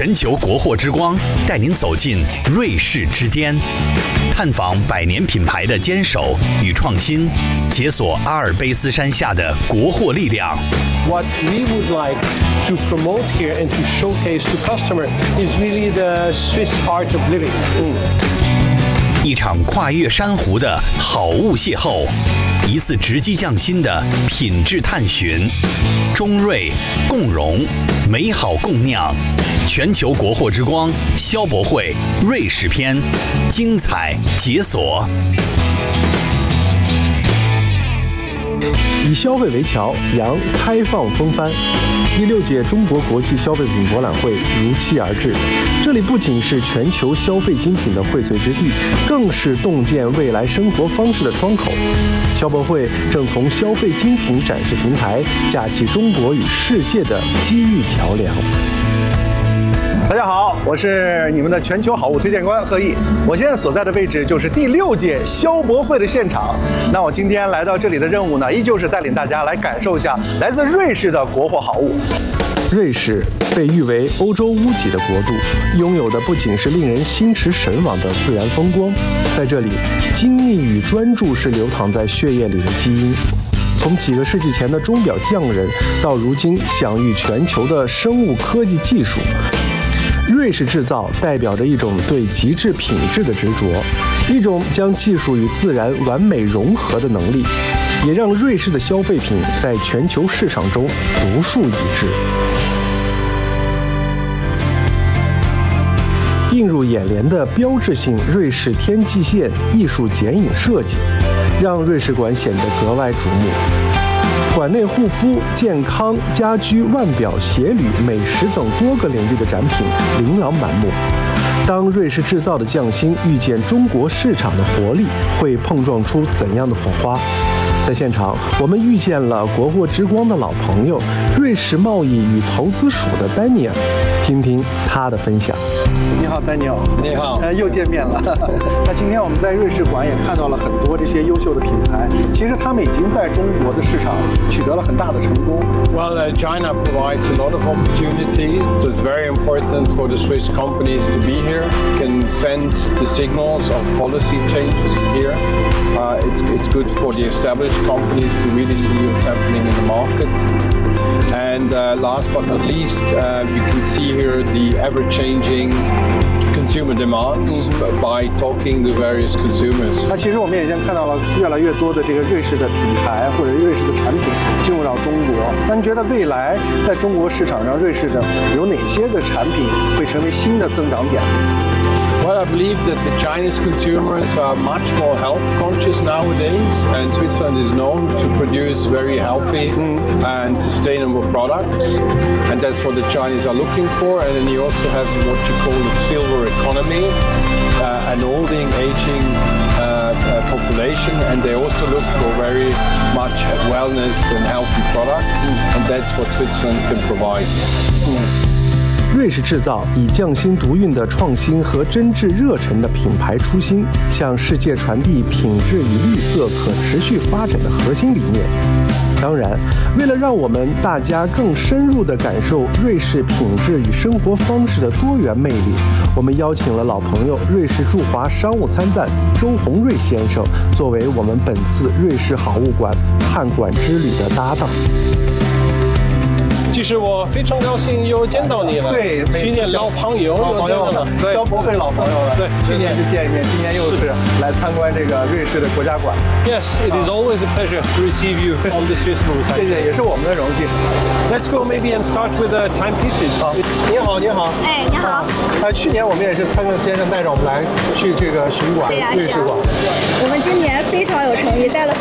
全球国货之光带您走进瑞士之巅，探访100年品牌的坚守与创新，解锁阿尔卑斯山下的国货力量。 What we would like to promote here and to showcase to customer is really the Swiss art of living. 一场跨越珊瑚的好物邂逅，一次直击匠心的品质探寻。中瑞共荣，美好共酿。全球国货之光消博会瑞士篇，精彩解锁。 以消费为桥，扬开放风帆。第6届中国国际消费品博览会如期而至，这里不仅是全球消费精品的荟萃之地，更是洞见未来生活方式的窗口。消博会正从消费精品展示平台架起中国与世界的机遇桥梁。 大家好，我是你们的全球好物推荐官贺毅。我现在所在的位置就是第6届消博会的现场。那我今天来到这里的任务呢，依旧是带领大家来感受一下来自瑞士的国货好物。 瑞士被誉为欧洲屋脊的国度，拥有的不仅是令人心驰神往的自然风光，在这里，精密与专注是流淌在血液里的基因。从几个世纪前的钟表匠人，到如今享誉全球的生物科技技术。瑞士制造代表着一种对极致品质的执着，一种将技术与自然完美融合的能力，也让瑞士的消费品在全球市场中独树一帜。映入眼帘的标志性瑞士天际线艺术剪影设计，让瑞士馆显得格外瞩目。馆内护肤、健康、家居、腕表、鞋履、美食等多个领域的展品琳琅满目。当瑞士制造的匠心遇见中国市场的活力，会碰撞出怎样的火花？在现场，我们遇见了国货之光的老朋友，瑞士贸易与投资署的丹尼尔，听听他的分享。 你好，丹尼尔。 你好， 又见面了。那今天我们在瑞士馆也看到了很多这些优秀的品牌，其实他们已经在中国的市场取得了很大的成功。 Well, China provides a lot of opportunities, so it's very important for the Swiss companies to be here. Can sense the signals of policy changes here. It's good for the established companies to really see what's happening in the market. And last but not least, we can see here the ever-changing consumer demands by talking to various consumers. 那其实我们也已经看到了越来越多的这个瑞士的品牌或者瑞士的产品进入到中国。那你觉得未来在中国市场上，瑞士的有哪些的产品会成为新的增长点？ Well, I believe that the Chinese consumers are much more health conscious nowadays, and Switzerland is known to produce very healthy and sustainable products, and that's what the Chinese are looking for. And then you also have what you call the silver economy, an olding, aging population, and they also look for very much wellness and healthy products, and that's what Switzerland can provide. 瑞士制造以匠心独运的创新和真挚热忱的品牌初心，向世界传递品质与绿色可持续发展的核心理念。当然，为了让我们大家更深入地感受瑞士品质与生活方式的多元魅力，我们邀请了老朋友瑞士驻华商务参赞周宏瑞先生，作为我们本次瑞士好物馆探馆之旅的搭档。 其实我非常高兴又见到你了。 对， 去年老朋友又见了， 消博会老朋友了。 对， 去年是见一面，今年又是来参观这个瑞士的国家馆。 Yes, it is always a pleasure to receive you on the Swiss Motorcycle. 谢谢，也是我们的荣幸。 Let's go maybe and start with the timepieces. 好，你好，你好。 哎，你好。 去年我们也是参政先生带着我们来去这个巡馆，瑞士馆。 我们今年非常有诚意，带了